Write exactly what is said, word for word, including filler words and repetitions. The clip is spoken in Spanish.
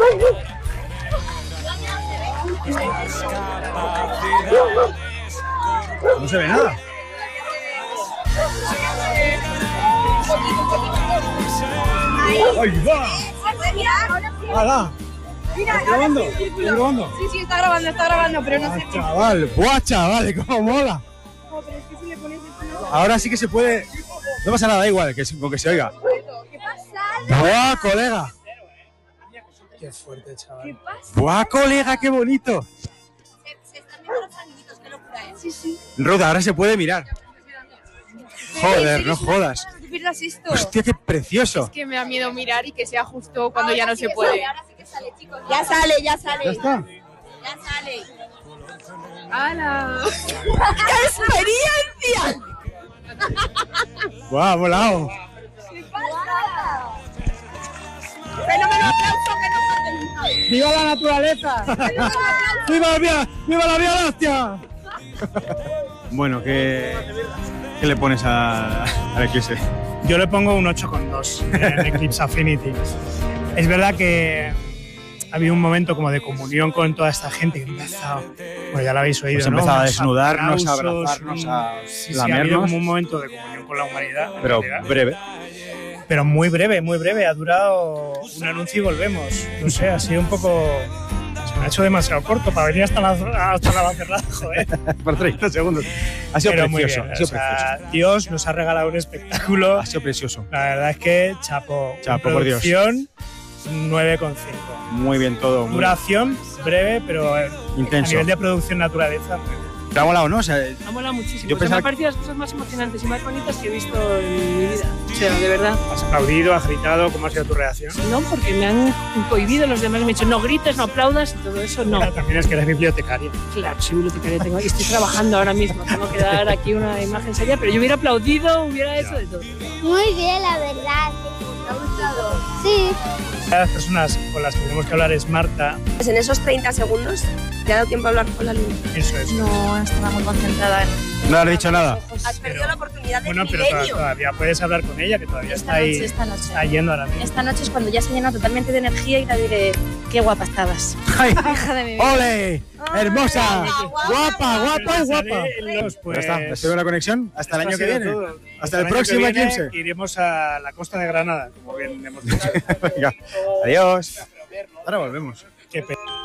No se ve nada. ¡Ahí va! ¡Hala! ¿Estás grabando? ¿Estás grabando? Sí, sí, está grabando, está grabando, pero no ah, sé. Chaval, ¡buah, chaval! ¡Cómo mola! No, pero es que si le pones esto... Ahora sí que se puede... No pasa nada, da igual, que, con que se oiga. ¿Qué pasa? ¡Buah, colega! Qué fuerte, chaval. ¿Qué pasa? ¡Buah, colega, qué bonito! Se, se están viendo los soniditos, qué locura, ¿eh? Sí, sí. Roda, ahora se puede mirar. Joder, no jodas. ¿Qué pierdas esto? Hostia, qué precioso. Es que me da miedo mirar y que sea justo cuando ya no se puede. Ahora sí que sale, chicos. Ya sale, ya sale. ¿Ya está? Ya sale. ¡Hala! ¡Qué experiencia! ¡Buah, volado! ¿Qué pasa? Fenómeno, aplauso, que no falten nunca. ¡Viva la naturaleza! ¡Viva la vía! ¡Viva la vía láctea! Bueno, ¿qué, qué le pones a, al Eclipse? Yo le pongo un ocho coma dos en Eclipse Affinity. Es verdad que ha habido un momento como de comunión con toda esta gente que ha empezado, bueno, ya lo habéis oído, Pues ¿no? empezado a Unos desnudarnos, a aplausos, abrazarnos, un- a sí, sí, ha habido lamernos. como un momento de comunión con la humanidad. en Pero realidad. breve. Pero muy breve, muy breve. Ha durado un anuncio y volvemos. No sé, ha sido un poco... Se me ha hecho demasiado corto para venir hasta la, hasta la cerrada, joder. Por treinta segundos. Ha sido Pero muy precioso. bien, Ha sido o sea, precioso. Dios nos ha regalado un espectáculo. Ha sido precioso. La verdad es que chapo. Chapo, por Dios. Producción nueve coma cinco. Muy bien todo. Muy Duración breve, pero eh, intenso. a nivel de producción naturaleza. ¿Te ha molado, no? O sea, Ha molado muchísimo. Yo O sea, pensaba me han parecido las cosas más emocionantes y más bonitas que he visto en mi vida. O sea, de verdad. Has aplaudido, has gritado. ¿Cómo ha sido tu reacción? No, porque me han prohibido los demás. Me han dicho, no grites, no aplaudas y todo eso, no. También es que eres bibliotecaria. Claro, soy bibliotecaria, tengo, y estoy trabajando ahora mismo. Tengo que dar aquí una imagen seria, pero yo hubiera aplaudido, hubiera hecho de todo. Muy bien, la verdad. ¿Te ha gustado? Sí. Las personas con las que tenemos que hablar es Marta. Pues en esos treinta segundos te ha dado tiempo a hablar con la luna. Eso es. No, estaba muy concentrada en... no has dicho nada. Has perdido la oportunidad del Bueno, pero to- milenio. todavía puedes hablar con ella, que todavía está Esta ahí. noche, esta noche. Está yendo ahora mismo. Esta noche es cuando ya se llena totalmente de energía y la diré, qué guapa estabas. ¡Ay! Hija de mi vida. ¡Ole! ¡Hermosa! ¡Guapa, guapa, Pues guapa! sale en los, pues, Ya está, ¿espero la conexión? Hasta el esto año ha que sido viene. todo. Hasta el año próximo que viene Eclipse. Iremos a la costa de Granada, como bien hemos dicho. Venga, adiós. Ahora volvemos. Qué pena.